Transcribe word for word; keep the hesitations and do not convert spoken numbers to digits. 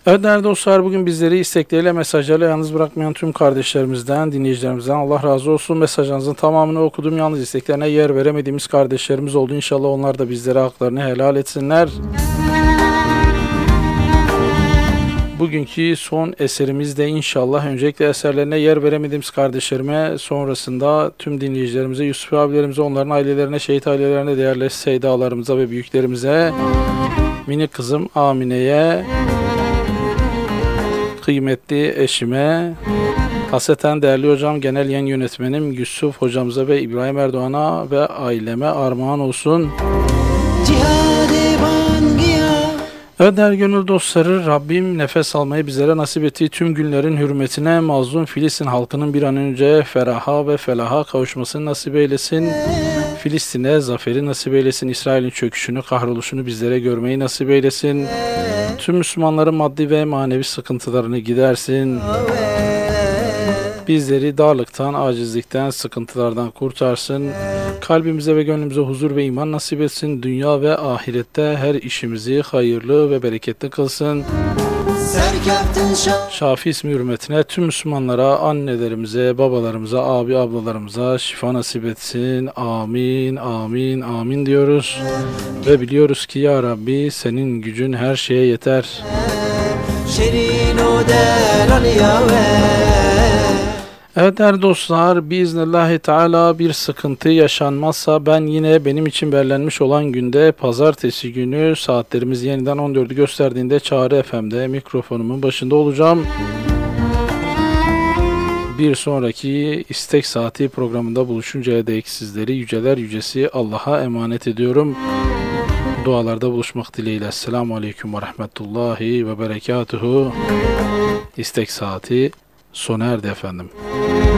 Evet değerli dostlar, bugün bizleri istekleriyle, mesajlarıyla yalnız bırakmayan tüm kardeşlerimizden, dinleyicilerimizden Allah razı olsun. Mesajlarınızın tamamını okudum. Yalnız isteklerine yer veremediğimiz kardeşlerimiz oldu. İnşallah onlar da bizlere haklarını helal etsinler. Bugünkü son eserimiz de inşallah öncelikle eserlerine yer veremediğimiz kardeşlerime, sonrasında tüm dinleyicilerimize, Yusuf abilerimize, onların ailelerine, şehit ailelerine, değerli seydalarımıza ve büyüklerimize, minik kızım Amine'ye, kıymetli eşime, hasreten değerli hocam, genel yayın yönetmenim Yusuf hocamıza ve İbrahim Erdoğan'a ve aileme armağan olsun. Evet değerli gönül dostları, Rabbim nefes almayı bizlere nasip ettiği tüm günlerin hürmetine mazlum Filistin halkının bir an önce feraha ve felaha kavuşmasını nasip eylesin. Filistin'e zaferi nasip eylesin. İsrail'in çöküşünü, kahroluşunu bizlere görmeyi nasip eylesin. Tüm Müslümanların maddi ve manevi sıkıntılarını gidersin. Bizleri darlıktan, acizlikten, sıkıntılardan kurtarsın. Kalbimize ve gönlümüze huzur ve iman nasip etsin. Dünya ve ahirette her işimizi hayırlı ve bereketli kılsın. Şafi ismi hürmetine tüm Müslümanlara, annelerimize, babalarımıza, abi ablalarımıza şifa nasip etsin. Amin, amin, amin diyoruz. Ve biliyoruz ki ya Rabbi senin gücün her şeye yeter. Evet değerli dostlar, biiznillahü teala bir sıkıntı yaşanmazsa ben yine benim için belirlenmiş olan günde pazartesi günü saatlerimiz yeniden on dördü gösterdiğinde Çağrı F M'de mikrofonumun başında olacağım. Bir sonraki istek saati programında buluşuncaya dek sizleri yüceler yücesi Allah'a emanet ediyorum. Dualarda buluşmak dileğiyle. Esselamu Aleyküm ve Rahmetullahi ve Berekatuhu. İstek saati sona erdi efendim.